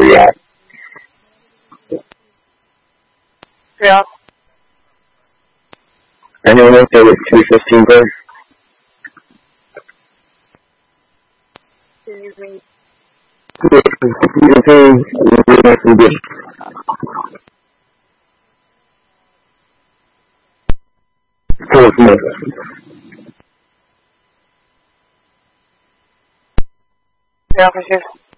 啊。 对啊。 Anyone else have a 315 bird? Excuse me. Yeah, for sure.